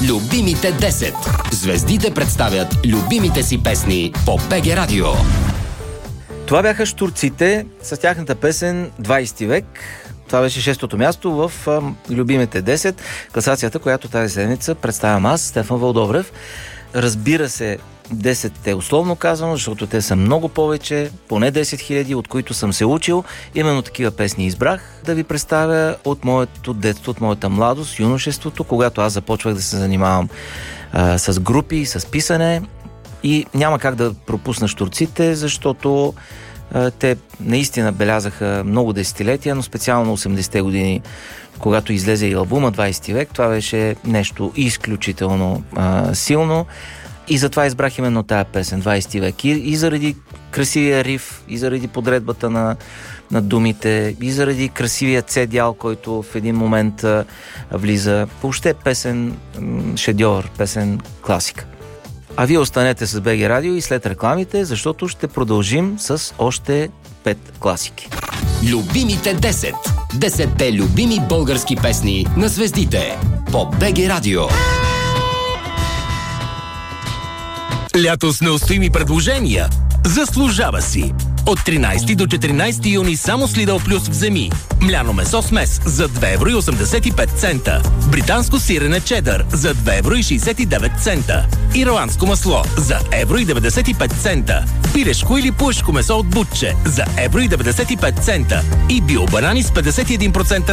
Любимите 10. Звездите представят любимите си песни по БГ Радио. Това бяха Щурците с тяхната песен 20 век. Това беше 6-то място в любимите 10, класацията, която тази седмица представям аз, Стефан Вълдобрев. Разбира се, 10 е условно казано, защото те са много повече, поне 10 000, от които съм се учил. Именно такива песни избрах да ви представя от моето детство, от моята младост, юношеството, когато аз започвах да се занимавам с групи, с писане. И няма как да пропусна Щурците, защото те наистина белязаха много десетилетия, но специално 80-те години, когато излезе и албума 20 век, това беше нещо изключително силно. И затова избрах именно тая песен 20 век. И заради красивия риф, и заради подредбата на думите, и заради красивия C-дял, който в един момент влиза. Въобще песен шедьовър, песен класика. А вие останете с БГ Радио и след рекламите, защото ще продължим с още 5 класики. Любимите 10. 10-те любими български песни на звездите по БГ Радио. Лято с неустоими предложения. Заслужава си! От 13 до 14 юни само с Lidl Plus вземи мляно месо смес за 2,85 евро. Британско сирене чедър за 2,69 евро. Ирландско масло за 1,95 евро. Пилешко или пушко месо от бутче за 1,95 евро. И биобанани с 51%